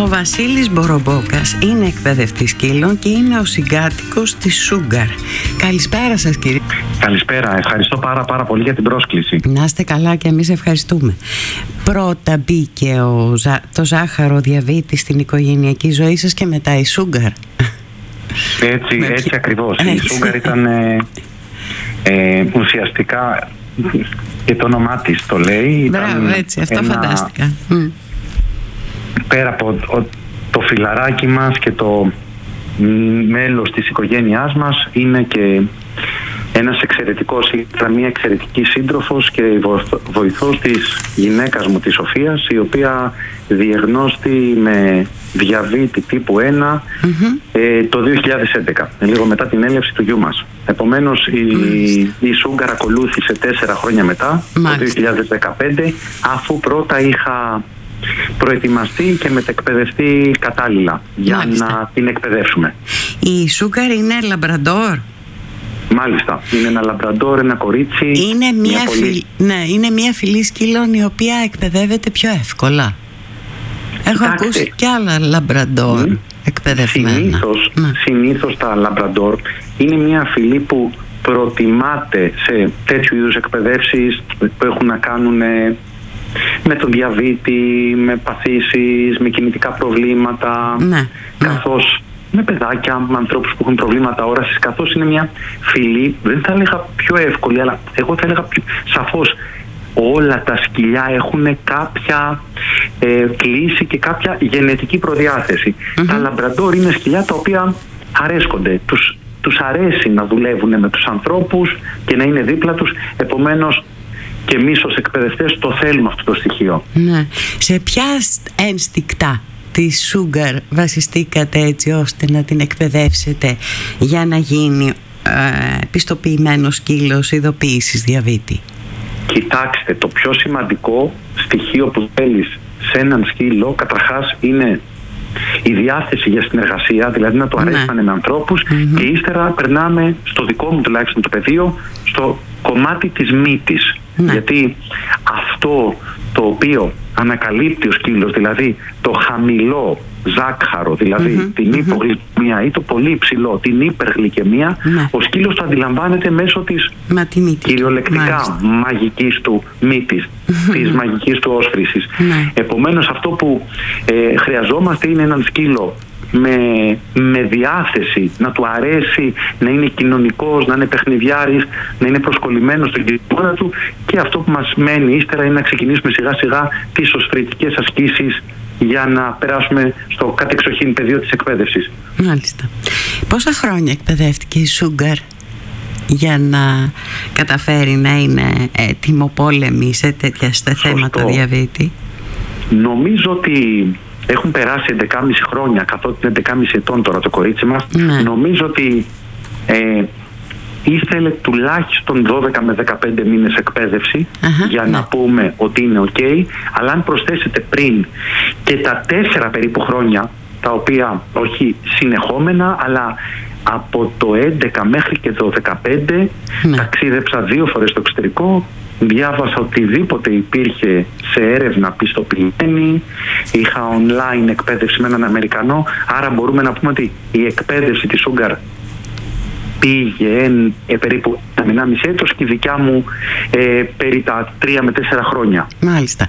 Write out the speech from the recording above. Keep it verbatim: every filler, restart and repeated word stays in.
Ο Βασίλης Μπορομπόκας είναι εκπαιδευτής σκύλων και είναι ο συγκάτοικος της Sugar. Καλησπέρα σας, κύριε. Καλησπέρα, ευχαριστώ πάρα πάρα πολύ για την πρόσκληση. Να είστε καλά και εμείς ευχαριστούμε. Πρώτα μπήκε ο, το ζάχαρο διαβήτη στην οικογενειακή ζωή σας και μετά η Sugar. Έτσι, έτσι ακριβώς. Έτσι. Η Sugar ήταν ε, ε, ουσιαστικά, και το όνομά της το λέει. Μπράβο, έτσι, αυτό ένα, φαντάστηκα. Mm. Πέρα από το φιλαράκι μας και το μέλος της οικογένειάς μας, είναι και ένας εξαιρετικός, ήταν μια εξαιρετική σύντροφος και βοηθός της γυναίκας μου, της Σοφίας, η οποία διεγνώστη με διαβήτη τύπου ένα mm-hmm. ε, το δύο χιλιάδες έντεκα, λίγο μετά την έλευση του γιού μας. Επομένως η, η Sugar ακολούθησε τέσσερα χρόνια μετά, Μάλιστα. το δύο χιλιάδες δεκαπέντε, αφού πρώτα είχα προετοιμαστεί και μετεκπαιδευτεί κατάλληλα για Μάλιστα. να την εκπαιδεύσουμε. Η Sugar είναι λαμπραντόρ. Μάλιστα, είναι ένα λαμπραντόρ, ένα κορίτσι. Είναι μια, μια φιλ... πολύ... ναι, είναι μια φυλή σκύλων η οποία εκπαιδεύεται πιο εύκολα. Έχω Κοιτάξτε, ακούσει κι άλλα λαμπραντόρ mm, εκπαιδευμένα. Συνήθως, ναι. συνήθως τα λαμπραντόρ είναι μια φυλή που προτιμάται σε τέτοιου είδους εκπαιδεύσεις που έχουν να κάνουν με τον διαβήτη, με παθήσεις, με κινητικά προβλήματα, ναι, καθώς με παιδάκια, με ανθρώπους που έχουν προβλήματα όρασης, καθώς είναι μια φυλή, δεν θα έλεγα πιο εύκολη, αλλά εγώ θα έλεγα πιο, σαφώς όλα τα σκυλιά έχουν κάποια ε, κλίση και κάποια γενετική προδιάθεση. Mm-hmm. Τα λαμπραντόρ είναι σκυλιά τα οποία αρέσκονται, τους, τους αρέσει να δουλεύουν με τους ανθρώπους και να είναι δίπλα τους, επομένως και εμείς ως εκπαιδευτές το θέλουμε αυτό το στοιχείο. Ναι. Σε ποια ένστικτα τη Sugar βασιστήκατε έτσι ώστε να την εκπαιδεύσετε για να γίνει ε, πιστοποιημένος σκύλος ειδοποίησης διαβήτη? Κοιτάξτε, το πιο σημαντικό στοιχείο που θέλεις σε έναν σκύλο καταρχάς είναι η διάθεση για συνεργασία, δηλαδή να του αρέσει να είναι με ανθρώπους, mm-hmm. και ύστερα περνάμε στο δικό μου τουλάχιστον το πεδίο, στο κομμάτι της μύτης. Ναι. Γιατί αυτό το οποίο ανακαλύπτει ο σκύλος, δηλαδή το χαμηλό ζάχαρο, δηλαδή mm-hmm, την mm-hmm. υπογλυκαιμία ή το πολύ υψηλό, την υπεργλυκαιμία, ναι. ο σκύλος το αντιλαμβάνεται μέσω της κυριολεκτικά Μάλιστα. μαγικής του μύτης, mm-hmm. της μαγικής του όσφρησης. Ναι. Επομένως αυτό που ε, χρειαζόμαστε είναι έναν σκύλο με, με διάθεση, να του αρέσει, να είναι κοινωνικός, να είναι παιχνιδιάρης, να είναι προσκολλημένος στην κοινωνία του, και αυτό που μας μένει ύστερα είναι να ξεκινήσουμε σιγά σιγά τις οσφρητικές ασκήσεις για να περάσουμε στο κατεξοχήν πεδίο της εκπαίδευσης. Μάλιστα. Πόσα χρόνια εκπαιδεύτηκε η Sugar για να καταφέρει να είναι τιμοπόλεμη σε τέτοια θέματα διαβήτη? Νομίζω ότι έχουν περάσει έντεκα και μισό χρόνια, καθότι είναι έντεκα και μισό ετών τώρα το κορίτσι μας. Ναι. Νομίζω ότι ε, ήθελε τουλάχιστον δώδεκα με δεκαπέντε μήνες εκπαίδευση uh-huh, για ναι. να πούμε ότι είναι ok, αλλά αν προσθέσετε πριν και τα τέσσερα περίπου χρόνια, τα οποία όχι συνεχόμενα, αλλά από το έντεκα μέχρι και το δεκαπέντε ναι. ταξίδεψα δύο φορές στο εξωτερικό, διάβασα οτιδήποτε υπήρχε σε έρευνα πιστοποιημένη, είχα online εκπαίδευση με έναν Αμερικανό, άρα μπορούμε να πούμε ότι η εκπαίδευση της Sugar πήγε ε, περίπου ένα μισή έτος και η δικιά μου ε, περί τα τρία με τέσσερα χρόνια. Μάλιστα.